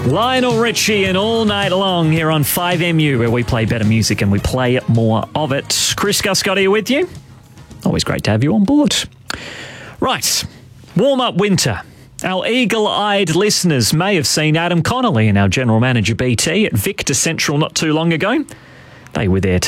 Lionel Richie and All Night Long here on 5MU, where we play better music and we play more of it. Chris Guscott here with you. Always great to have you on board. Right, warm-up winter. Our eagle-eyed listeners may have seen Adam Connolly and our General Manager BT at Victor Central not too long ago. They were there